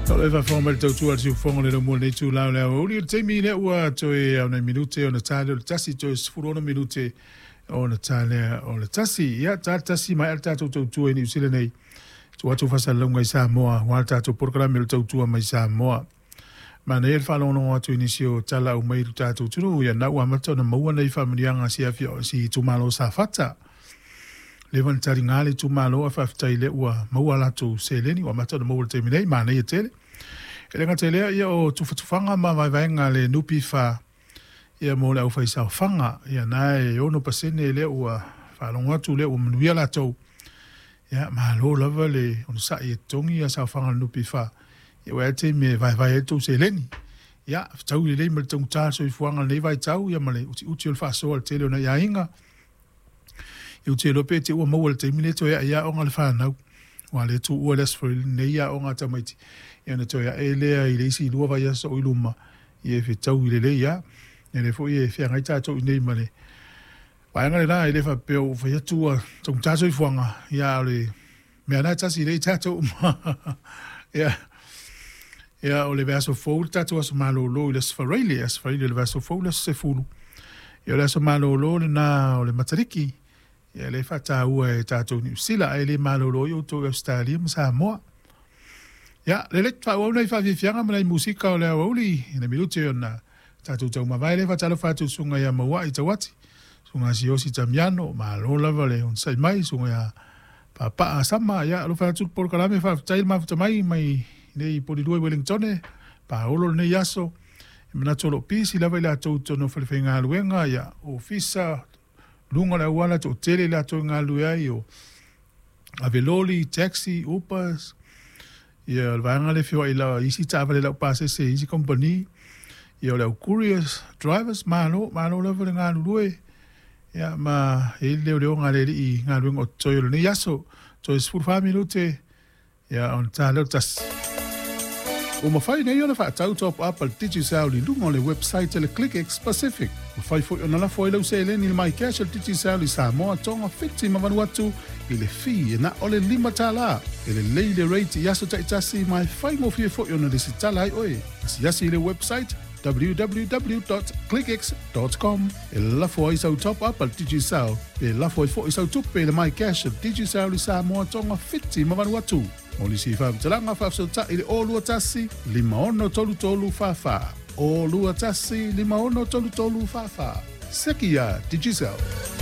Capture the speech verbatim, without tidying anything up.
Tole fa formal tau tu al si fongo le mo le tu la la o le te mi le ua to e ona minute ona tale le tasi to sfurono minute ona tale ona tasi ya ta tasi mai alta tu tu tu ni usile nei tu atu fa sa longa sa moa wa ta tu programme le tau tu mai sa moa ma ne el fa lono atu inisio tala o mai ta tu tu ya na wa mato na mo na fa mi anga si afio si tu malo sa fata le van tari ngale tu malo fa ftai le ua mo ala tu seleni wa mato na mo te mi nei ma ne tele ele nga tele ia o tufutufanga ma vai vai nga le nupi fa ia mo le au fai sa fanga ia nai ono pasene le ua fa longa tu le o mnuia la tau ia ma lo lava le on sa ia tongi ia sa fanga nupi fa ia wa te me vai vai tu se leni ia tau le le mal tong ta so fuanga le vai tau ia ma le uti uti fa so al tele na ia inga ia uti lo pe te o mo le te mile to ia ia onga le fa na wa le tu o les for ne ia onga tamaiti ia na toia e lea i leisi lua vai asa o iluma i e whetau i le le ia e le fo i e whea ngai tātou i nei male waanga le nā i le wha peo whai atua tong tātou i fuanga ia o le mea nā tasi i le tātou ia ia o le vaso fou le tātou asa malo lo i le sfareile asa fareile le vaso fou le se fulu ia le asa malo lo le nā o le matariki ia le whata ua e tātou ni usila e le malo lo i o tō Australia masa moa. Ja, le le fa ona fa vi fianga mai musika o le oli ina minute ona tatu tau mavai le fa talo fa tu sunga ya mawa i tawati sunga si osi tamiano ma lo la vale on sai mai sunga ya papa sama ya lo fa tu por kalame fa tail ma fa mai mai nei poli due Wellington pa olo ne yaso mena tolo pisi la vela tu tu no fa fenga luenga ya ofisa lunga la wala tu tele la tu nga luya yo aveloli taxi upas ia le vanga le fio ila isi tava le pase se isi company ia le couriers drivers mano mano le vole nga lue ia ma ele le nga le i nga lu ngo toyo ni yaso to is for five minutes ia on talo tas o mo fai nei ona fa tau top up al digital li lungo le website le ClickX Pacific o fai fo ona la fo le usele ni mai cash al digital sa mo tonga fifty ma watu ile fi na ole lima tala ile leile rate yaso taitasi mai fai mo fi fo ona le sitala ai oi yasi le website w w w dot clickx dot com e la fo isa top up al digital e la fo fo isa top pe le mai cash al digital sa mo tonga fifty ma watu Oli si fa talanga fa so ta ile o lua tasi lima ono tolu tolu fa fa o lua tasi lima ono tolu tolu fa fa Sekia Digital.